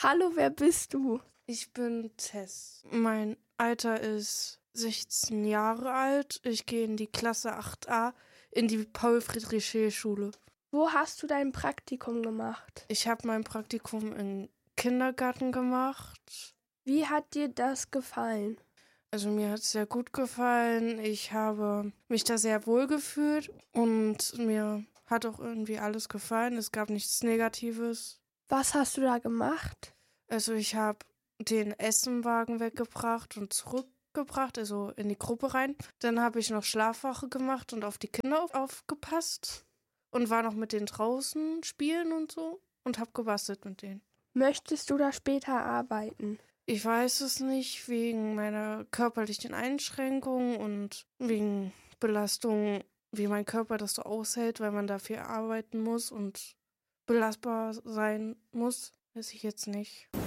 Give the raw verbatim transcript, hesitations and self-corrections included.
Hallo, wer bist du? Ich bin Tess. Mein Alter ist sechzehn Jahre alt. Ich gehe in die Klasse acht a in die Paul-Friedrich-Scheel-Schule. Wo hast du dein Praktikum gemacht? Ich habe mein Praktikum im Kindergarten gemacht. Wie hat dir das gefallen? Also mir hat es sehr gut gefallen. Ich habe mich da sehr wohl gefühlt und mir hat auch irgendwie alles gefallen. Es gab nichts Negatives. Was hast du da gemacht? Also ich habe den Essenwagen weggebracht und zurückgebracht, also in die Gruppe rein. Dann habe ich noch Schlafwache gemacht und auf die Kinder auf- aufgepasst und war noch mit denen draußen spielen und so und habe gebastelt mit denen. Möchtest du da später arbeiten? Ich weiß es nicht, wegen meiner körperlichen Einschränkungen und wegen Belastung, wie mein Körper das so aushält, weil man dafür arbeiten muss und belastbar sein muss, weiß ich jetzt nicht.